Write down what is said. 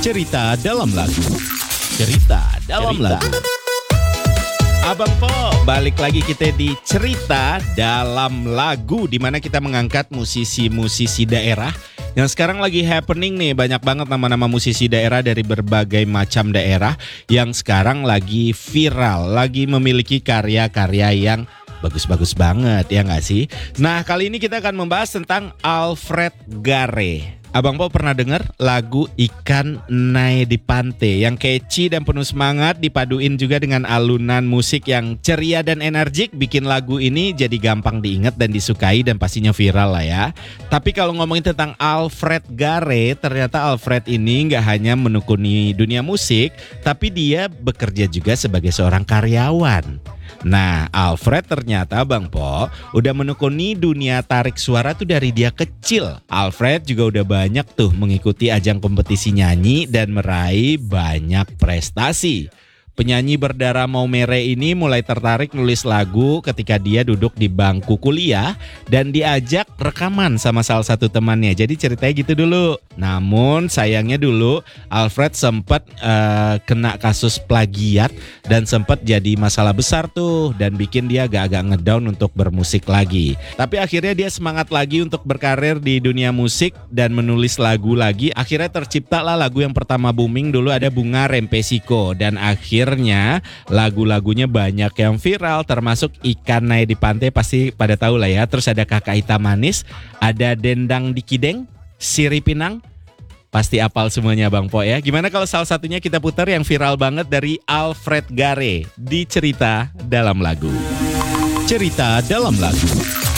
Cerita dalam lagu. Cerita dalam lagu. Abang Po, balik lagi kita di Cerita Dalam Lagu, di mana kita mengangkat musisi-musisi daerah yang sekarang lagi happening nih. Banyak banget nama-nama musisi daerah dari berbagai macam daerah yang sekarang lagi viral, lagi memiliki karya-karya yang bagus-bagus banget, ya nggak sih? Nah, kali ini kita akan membahas tentang Alfred Gare. Abang Po pernah dengar lagu Ikan Nai di Pantai yang catchy dan penuh semangat, dipaduin juga dengan alunan musik yang ceria dan energik, bikin lagu ini jadi gampang diingat dan disukai dan pastinya viral lah ya. Tapi kalau ngomongin tentang Alfred Gare, ternyata Alfred ini nggak hanya menekuni dunia musik, tapi dia bekerja juga sebagai seorang karyawan. Nah, Alfred ternyata Bang Po udah menekuni dunia tarik suara tuh dari dia kecil. Alfred juga udah banyak tuh mengikuti ajang kompetisi nyanyi dan meraih banyak prestasi. Penyanyi berdarah Maumere ini mulai tertarik nulis lagu ketika dia duduk di bangku kuliah dan diajak rekaman sama salah satu temannya. Jadi ceritanya gitu dulu. Namun sayangnya dulu Alfred sempat kena kasus plagiat dan sempat jadi masalah besar tuh dan bikin dia agak-agak ngedown untuk bermusik lagi. Tapi akhirnya dia semangat lagi untuk berkarir di dunia musik dan menulis lagu lagi. Akhirnya terciptalah lagu yang pertama booming dulu, ada Bunga Rempesiko, dan akhirnya lagu-lagunya banyak yang viral, termasuk Ikan Nai di Pantai, pasti pada tahu lah ya. Terus ada Kakak Hitam Manis, ada Dendang di Kideng, Siri Pinang, pasti apal semuanya Bang Po ya. Gimana kalau salah satunya kita putar yang viral banget dari Alfred Gare di Cerita Dalam Lagu. Cerita Dalam Lagu.